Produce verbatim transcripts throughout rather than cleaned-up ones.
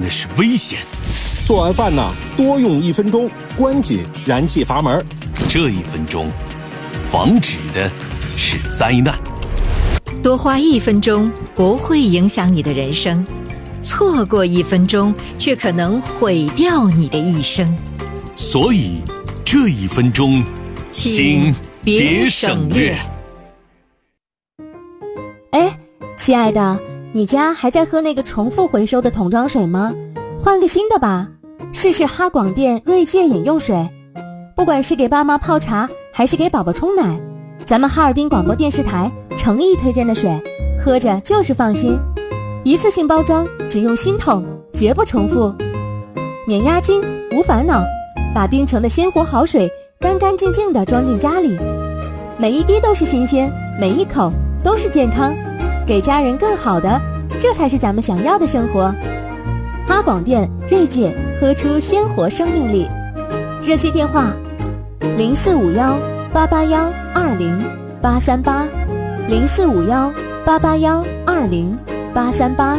是危险。 做完饭呢，多用一分钟，关紧燃气阀门。 这一分钟，防止的是灾难。 多花一分钟不会影响你的人生，错过一分钟却可能毁掉你的一生。 所以这一分钟，请别省略。 哎，亲爱的，你家还在喝那个重复回收的桶装水吗？换个新的吧，试试哈广电锐界饮用水。不管是给爸妈泡茶还是给宝宝冲奶，咱们哈尔滨广播电视台诚意推荐的水，喝着就是放心。一次性包装，只用新桶，绝不重复，免押金无烦恼，把冰城的鲜活好水干干净净地装进家里，每一滴都是新鲜，每一口都是健康，给家人更好的，这才是咱们想要的生活。哈广电锐界，喝出鲜活生命力。热线电话零四五幺八八幺二零八三八，零四五幺八八幺二零八三八。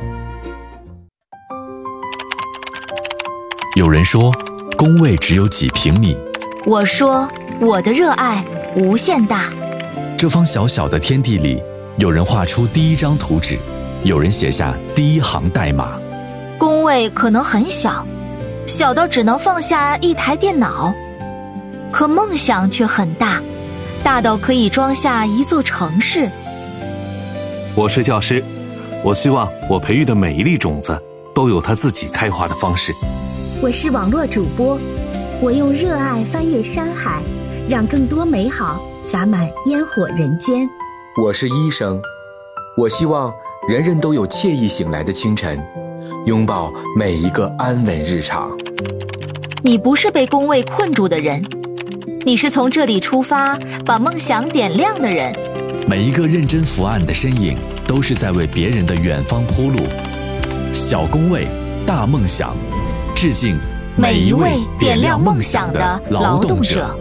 有人说工位只有几平米， 我说我的热爱无限大。 这方小小的天地里，有人画出第一张图纸，有人写下第一行代码。 工位可能很小，小到只能放下一台电脑，可梦想却很大，大到可以装下一座城市。 我是教师，我希望我培育的每一粒种子都有它自己开花的方式。 我是网络主播，我用热爱翻越山海，让更多美好洒满烟火人间。 我是医生，我希望人人都有惬意醒来的清晨，拥抱每一个安稳日常。 你不是被工位困住的人，你是从这里出发，把梦想点亮的人。 每一个认真伏案的身影，都是在为别人的远方铺路。小工位，大梦想，致敬每一位点亮梦想的劳动者。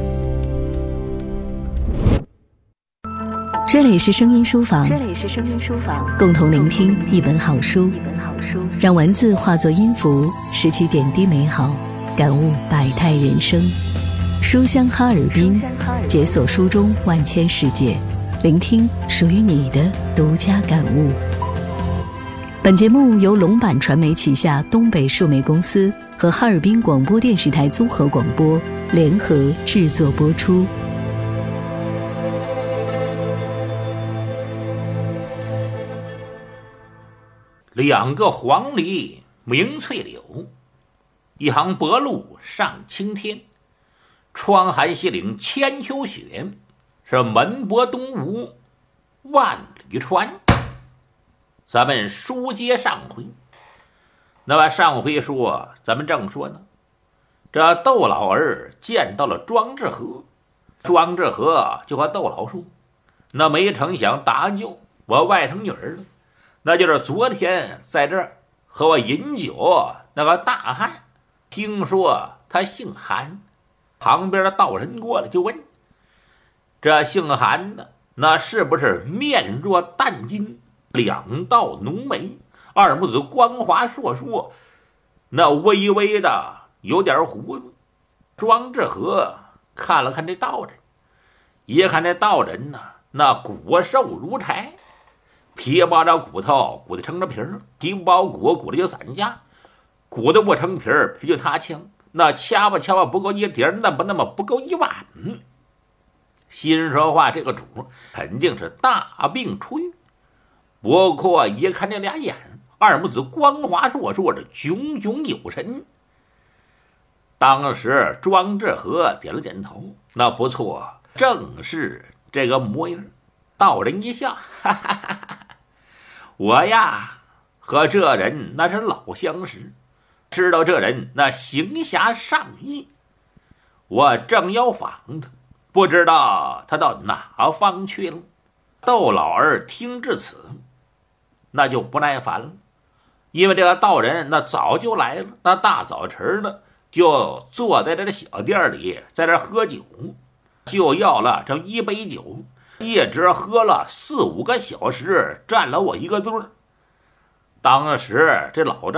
这里是声音书房， 这里是声音书房， 共同聆听一本好书， 一本好书， 让文字化作音符，拾起点滴美好，感悟百态人生。书香哈尔滨，解锁书中万千世界，聆听属于你的独家感悟。本节目由龙版传媒旗下东北数媒公司和哈尔滨广播电视台综合广播联合制作播出。 两个黄鹂鸣翠柳，一行薄露上青天。窗含西岭千秋雪，是门泊东吴万里船。咱们书接上回，那么上回说咱们正说呢，这窦老儿见到了庄志和，庄志和就和窦老说，那没成想打救我外甥女儿了，那就是昨天在这儿和我饮酒那个大汉，听说他姓韩。旁边的道人过来就问，这姓韩的那是不是面若淡金，两道浓眉，二目子光滑硕硕，那微微的有点胡子。庄志和看了看这道人，一看这道人呢，那骨瘦如柴，皮包着骨头，骨头撑着皮儿，皮不包骨，骨头就散架，骨头不成皮儿，皮就塌枪，那掐吧掐吧不够一碟，那么那么不够一碗。心说话，这个主肯定是大病初愈。不过一看这俩眼，二目子光滑硕硕的，炯炯有神。当时庄志和点了点头，那不错，正是这个模样。道人一笑，哈哈哈哈，我呀和这人那是老相识，知道这人那行侠仗义，我正要访他，不知道他到哪方去了。窦老儿听至此，那就不耐烦了，因为这个道人那早就来了，那大早晨的就坐在这个小店里，在这喝酒，就要了这一杯酒，一直喝了四五个小时，占了我一个醉儿。当时这老丈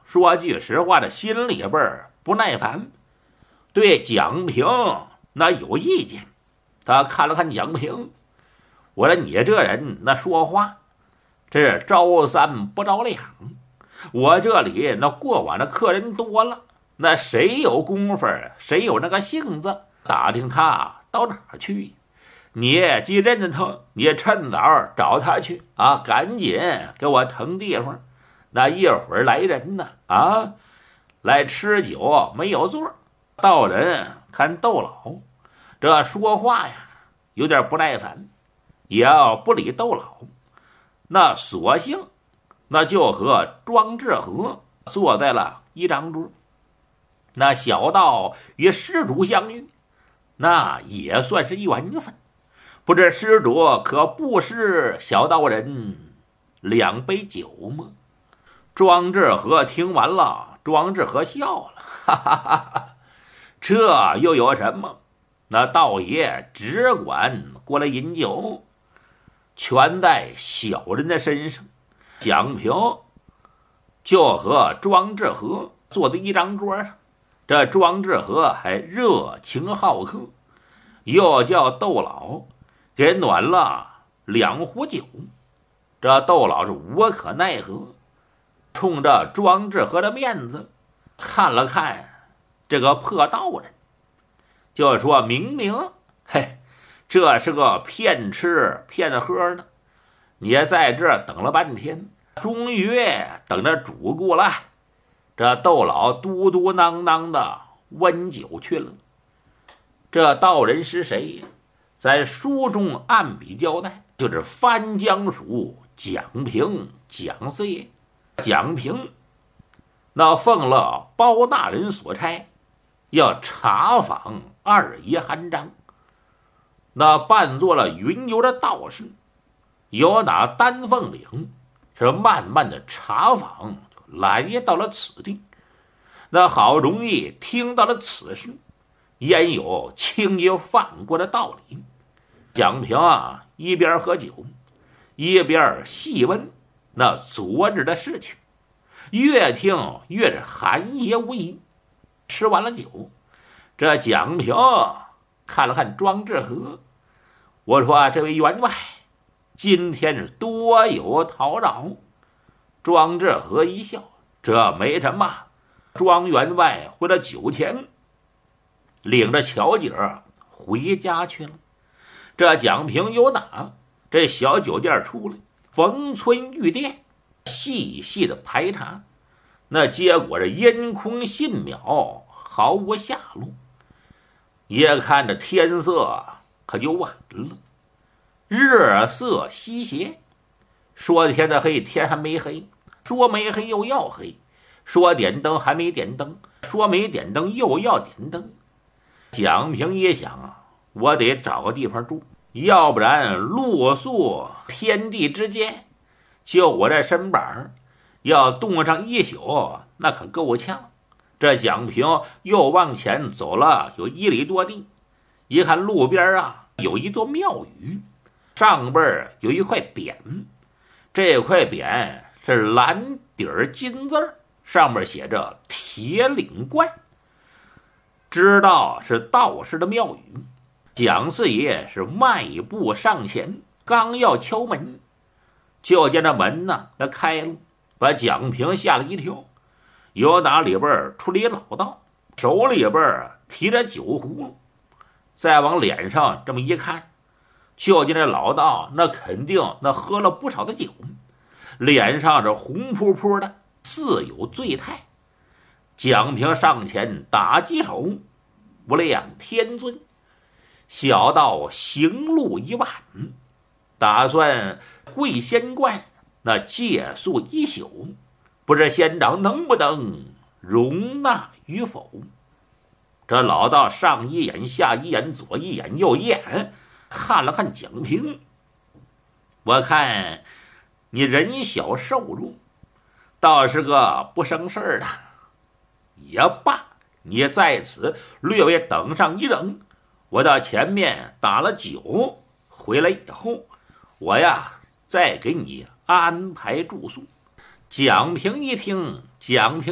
说句实话，这心里边不耐烦，对蒋平那有意见。他看了看蒋平，我说你这人那说话，这是招三不着两。我这里那过往的客人多了，那谁有功夫，谁有那个性子打听他到哪儿去？你既认得他，你趁早找他去啊！赶紧给我腾地方。那一会儿来人呢啊，来吃酒没有座，到人看窦老，这说话呀有点不耐烦，也要不理窦老，那索性那就和庄志和坐在了一张桌。那小道与施主相遇，那也算是缘分。不知施主可不是小道人两杯酒吗？庄志和听完了，庄志和笑了，哈哈哈哈，这又有什么？那道爷只管过来饮酒，全在小人的身上。蒋平就和庄志和坐在一张桌上，这庄志和还热情好客，又叫窦老给暖了两壶酒。这窦老是无可奈何，冲着庄志和的面子看了看这个破道人，就说明明嘿，这是个骗吃骗喝的，你在这等了半天，终于等着主顾了。这窦老嘟嘟囔囔的温酒去了。这道人是谁？在书中按笔交代，就是番江署蒋平蒋四爷。蒋平那奉了包大人所差，要查访二爷韩章，那扮作了云游的道士，由那丹凤岭是慢慢的查访来到了此地。那好容易听到了此事，焉有轻易放过的道理？蒋平啊，一边喝酒，一边细问那昨日的事情，越听越是含nghĩa无疑。吃完了酒，这蒋平看了看庄志和，我说这位员外今天是多有叨扰。庄志和一笑，这没什么。庄员外回了酒钱，领着巧姐回家去了。这蒋平由打这小酒店出来，逢村遇店，细细的排查，那结果是阴空信渺，毫无下落。也看着天色可就晚了，日色西斜，说天的黑，天还没黑，说没黑又要黑，说点灯还没点灯，说没点灯又要点灯。蒋平一想啊，我得找个地方住，要不然露宿天地之间，就我这身板要冻上一宿，那可够呛。这蒋平又往前走了有一里多地，一看路边啊有一座庙宇，上边有一块匾，这块匾是蓝底儿金字，上面写着铁岭观，知道是道士的庙宇。蒋四爷是迈步上前，刚要敲门，就见这门呢那开了，把蒋平吓了一跳。由打里边出了一老道，手里边提着酒壶，再往脸上这么一看，就见这老道那肯定那喝了不少的酒，脸上是红扑扑的，似有醉态。蒋平上前打几手，无量天尊，小道行路一万，打算跪仙观那借宿一宿，不知仙长能不能容纳与否？这老道上一眼下一眼左一眼右一眼，看了看蒋平，我看你人小瘦弱，倒是个不生事儿的。也罢，你在此略微等上一等，我到前面打了酒，回来以后，我呀再给你安排住宿。蒋平一听，蒋平